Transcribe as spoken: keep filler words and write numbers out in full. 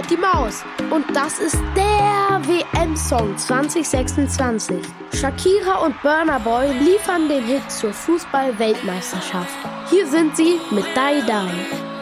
hat die Maus. Und das ist der W M-Song zwanzig sechsundzwanzig. Shakira und Burna Boy liefern den Hit zur Fußball-Weltmeisterschaft. Hier sind sie mit Die Die.